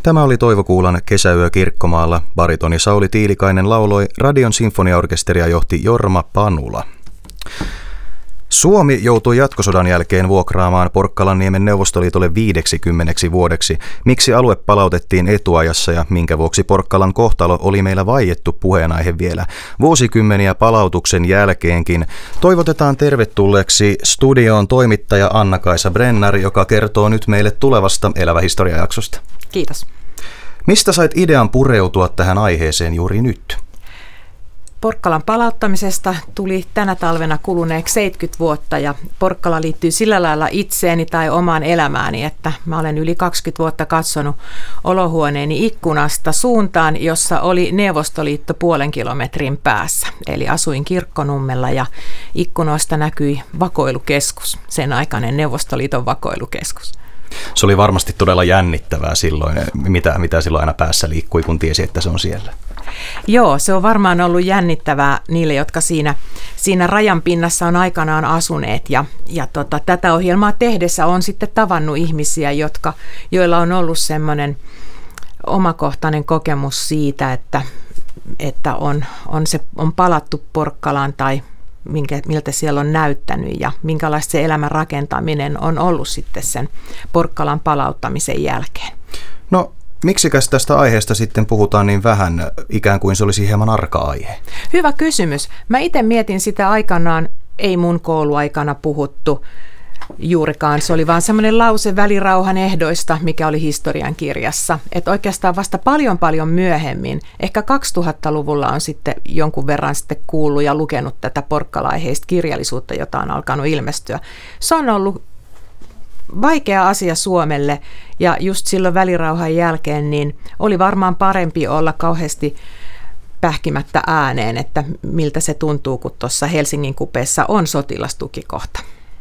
Tämä oli Toivo Kuulan Kesäyö Kirkkomaalla. Baritoni Sauli Tiilikainen lauloi, Radion sinfoniaorkesteria johti Jorma Panula. Suomi joutui jatkosodan jälkeen vuokraamaan Porkkalanniemen Neuvostoliitolle 50 vuodeksi. Miksi alue palautettiin etuajassa ja minkä vuoksi Porkkalan kohtalo oli meillä vaiettu puheenaihe vielä vuosikymmeniä palautuksen jälkeenkin? Toivotetaan tervetulleeksi studioon toimittaja Anna-Kaisa Brenner, joka kertoo nyt meille tulevasta Elävä historiajaksosta. Kiitos. Mistä sait idean pureutua tähän aiheeseen juuri nyt? Porkkalan palauttamisesta tuli tänä talvena kuluneeksi 70 vuotta ja Porkkala liittyy sillä lailla itseeni tai omaan elämääni, että mä olen yli 20 vuotta katsonut olohuoneeni ikkunasta suuntaan, jossa oli Neuvostoliitto puolen kilometrin päässä. Eli asuin Kirkkonummella ja ikkunoista näkyi vakoilukeskus, sen aikainen Neuvostoliiton vakoilukeskus. Se oli varmasti todella jännittävää silloin, mitä silloin aina päässä liikkui, kun tiesi, että se on siellä. Joo, se on varmaan ollut jännittävää niille, jotka siinä rajan pinnassa on aikanaan asuneet. Ja tätä ohjelmaa tehdessä on sitten tavannut ihmisiä, joilla on ollut semmoinen omakohtainen kokemus siitä, että on palattu Porkkalaan tai miltä siellä on näyttänyt ja minkälaista se elämän rakentaminen on ollut sitten sen Porkkalan palauttamisen jälkeen. No, miksikäs tästä aiheesta sitten puhutaan niin vähän, ikään kuin se olisi hieman arka aihe? Hyvä kysymys. Mä itse mietin sitä aikanaan, ei mun kouluaikana puhuttu juurikaan. Se oli vaan semmoinen lause välirauhan ehdoista, mikä oli historian kirjassa. Että oikeastaan vasta paljon myöhemmin, ehkä 2000-luvulla on sitten jonkun verran sitten kuullut ja lukenut tätä porkkala-aiheista kirjallisuutta, jota on alkanut ilmestyä. Se on ollut vaikea asia Suomelle ja just silloin välirauhan jälkeen niin oli varmaan parempi olla kauheasti pähkimättä ääneen, että miltä se tuntuu, kun tuossa Helsingin kupeessa on sotilastukikohta.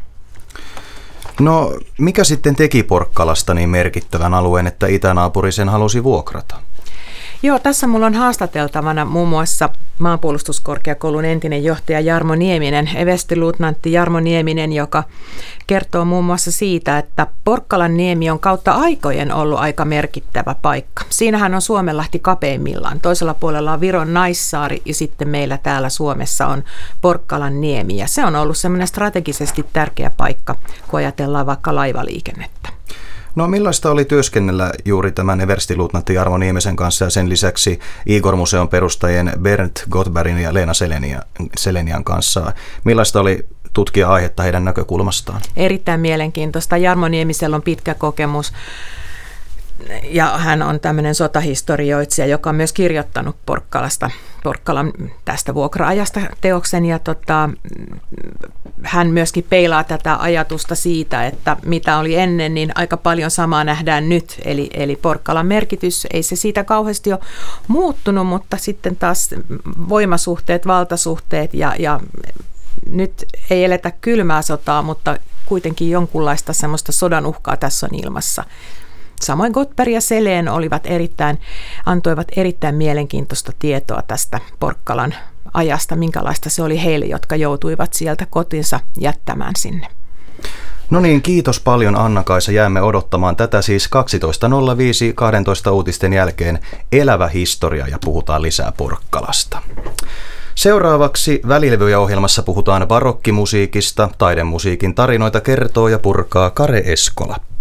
No, mikä sitten teki Porkkalasta niin merkittävän alueen, että itänaapuri sen halusi vuokrata? Joo, tässä mulla on haastateltavana muun muassa Maanpuolustuskorkeakoulun entinen johtaja Jarmo Nieminen, everstiluutnantti Jarmo Nieminen, joka kertoo muun muassa siitä, että Porkkalan niemi on kautta aikojen ollut aika merkittävä paikka. Siinähän on Suomenlahti kapeimmillaan. Toisella puolella on Viron Naissaari ja sitten meillä täällä Suomessa on Porkkalan niemi. Ja se on ollut semmoinen strategisesti tärkeä paikka, kun ajatellaan vaikka laivaliikennettä. No, millaista oli työskennellä juuri tämän everstiluutnantti Jarmo Niemisen kanssa ja sen lisäksi Igor-museon perustajien Bernd Gottbergin ja Leena Selenian kanssa? Millaista oli tutkia aihetta heidän näkökulmastaan? Erittäin mielenkiintoista. Jarmo Niemisellä on pitkä kokemus ja hän on tämmöinen sotahistorioitsija, joka on myös kirjoittanut Porkkalan tästä vuokra-ajasta teoksen ja hän myöskin peilaa tätä ajatusta siitä, että mitä oli ennen, niin aika paljon samaa nähdään nyt. Eli Porkkalan merkitys, ei se siitä kauheasti ole muuttunut, mutta sitten taas voimasuhteet, valtasuhteet ja nyt ei eletä kylmää sotaa, mutta kuitenkin jonkunlaista semmoista sodan uhkaa tässä on ilmassa. Samoin Gottberg ja Selén antoivat erittäin mielenkiintoista tietoa tästä Porkkalan ajasta, minkälaista se oli heille, jotka joutuivat sieltä kotinsa jättämään sinne. No niin, kiitos paljon Anna-Kaisa. Jäämme odottamaan tätä siis 12.05 12 uutisten jälkeen Elävä historia ja puhutaan lisää Porkkalasta. Seuraavaksi Välilevyjä ohjelmassa puhutaan barokkimusiikista. Taidemusiikin tarinoita kertoo ja purkaa Kare Eskola.